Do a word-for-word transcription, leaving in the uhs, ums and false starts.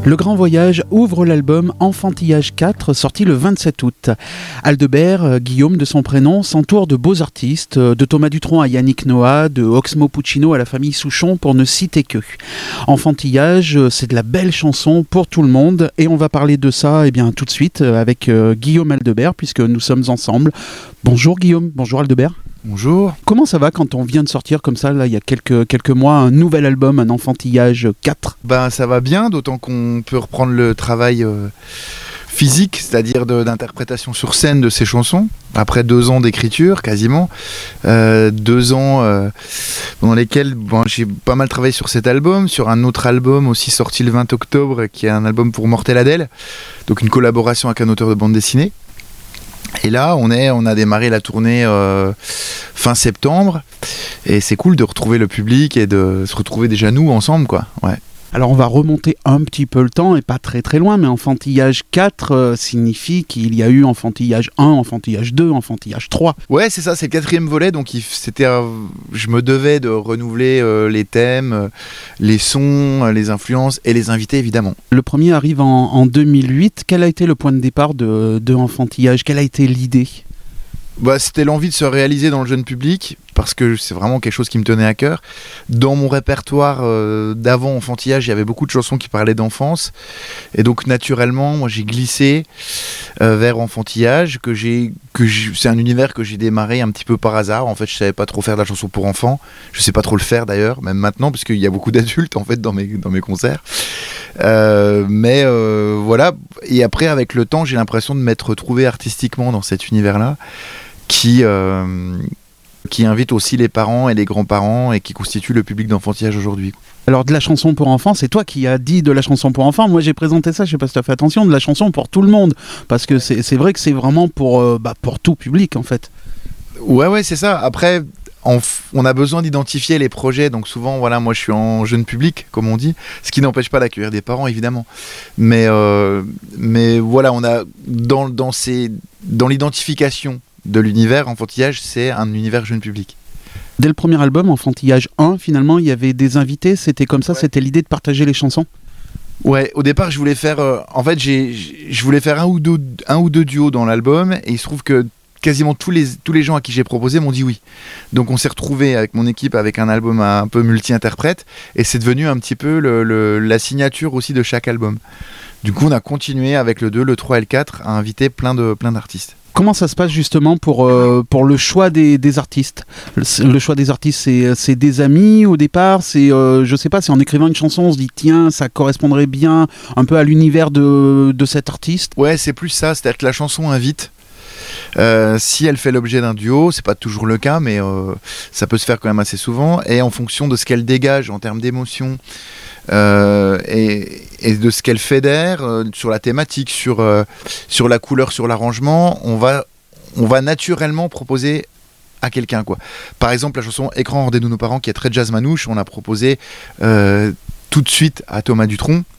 Le Grand Voyage ouvre l'album Enfantillage quatre, sorti le vingt-sept août. Aldebert, Guillaume de son prénom, s'entoure de beaux artistes, de Thomas Dutronc à Yannick Noah, de Oxmo Puccino à la famille Souchon, pour ne citer que. Enfantillage, c'est de la belle chanson pour tout le monde, et on va parler de ça eh bien, tout de suite avec euh, Guillaume Aldebert, puisque nous sommes ensemble. Bonjour Guillaume, bonjour Aldebert. Bonjour. Comment ça va quand on vient de sortir comme ça, là, il y a quelques, quelques mois, un nouvel album, un Enfantillage quatre? Ben, ça va bien, d'autant qu'on peut reprendre le travail euh, physique, c'est-à-dire de, d'interprétation sur scène de ces chansons, après deux ans d'écriture, quasiment. Euh, deux ans euh, dans lesquels bon, j'ai pas mal travaillé sur cet album, sur un autre album aussi sorti le vingt octobre, qui est un album pour Mortel Adèle, donc une collaboration avec un auteur de bande dessinée. Et là, on, est, on a démarré la tournée euh, fin septembre, et c'est cool de retrouver le public et de se retrouver déjà nous ensemble, quoi. Ouais. Alors on va remonter un petit peu le temps, et pas très très loin, mais Enfantillage quatre euh, signifie qu'il y a eu Enfantillage un, Enfantillage deux, Enfantillage trois. Ouais, c'est ça, c'est le quatrième volet, donc il, c'était, euh, je me devais de renouveler euh, les thèmes, euh, les sons, euh, les influences et les invités, évidemment. Le premier arrive en, en deux mille huit. Quel a été le point de départ de, de Enfantillage? Quelle a été l'idée? Bah, c'était l'envie de se réaliser dans le jeune public, parce que c'est vraiment quelque chose qui me tenait à cœur. Dans mon répertoire euh, d'avant Enfantillage, il y avait beaucoup de chansons qui parlaient d'enfance, et donc naturellement, moi j'ai glissé euh, vers Enfantillage, que j'ai, que j'ai, c'est un univers que j'ai démarré un petit peu par hasard. En fait, je savais pas trop faire de la chanson pour enfants, je sais pas trop le faire d'ailleurs, même maintenant, parce qu'il y a beaucoup d'adultes en fait dans mes, dans mes concerts. Euh, mais euh, voilà, et après avec le temps, j'ai l'impression de m'être retrouvé artistiquement dans cet univers-là, qui, euh, qui invite aussi les parents et les grands-parents et qui constitue le public d'Enfantillage aujourd'hui. Alors de la chanson pour enfants, c'est toi qui as dit de la chanson pour enfants. Moi j'ai présenté ça, je sais pas si tu as fait attention, de la chanson pour tout le monde, parce que c'est, c'est vrai que c'est vraiment pour, euh, bah, pour tout public en fait. Ouais ouais c'est ça, après on, f- on a besoin d'identifier les projets, donc souvent voilà, moi je suis en jeune public comme on dit, ce qui n'empêche pas d'accueillir des parents évidemment, mais, euh, mais voilà, on a dans, dans, ces, dans l'identification de l'univers Enfantillage, c'est un univers jeune public. Dès le premier album, Enfantillage un, finalement, il y avait des invités, c'était comme ça, ouais. C'était l'idée de partager les chansons? Ouais, au départ, je voulais faire... Euh, en fait, j'ai, je voulais faire un ou, deux, un ou deux duos dans l'album, et il se trouve que quasiment tous les, tous les gens à qui j'ai proposé m'ont dit oui. Donc on s'est retrouvés avec mon équipe avec un album un peu multi-interprète, et c'est devenu un petit peu le, le, la signature aussi de chaque album. Du coup, on a continué avec le deux, le trois et le quatre à inviter plein, de, plein d'artistes. Comment ça se passe justement pour, euh, pour le choix des, des artistes? Le, le choix des artistes, c'est, c'est des amis au départ? C'est, euh, je sais pas, c'est en écrivant une chanson, on se dit tiens, ça correspondrait bien un peu à l'univers de, de cet artiste? Ouais, c'est plus ça, c'est-à-dire que la chanson invite. Euh, si elle fait l'objet d'un duo, c'est pas toujours le cas, mais euh, ça peut se faire quand même assez souvent, et en fonction de ce qu'elle dégage en termes d'émotion, Euh, et, et de ce qu'elle fédère euh, sur la thématique, sur, euh, sur la couleur, sur l'arrangement, on va, on va naturellement proposer à quelqu'un, quoi. Par exemple, la chanson Écran, rendez-nous nos parents, qui est très jazz manouche, on a proposé euh, tout de suite à Thomas Dutronc,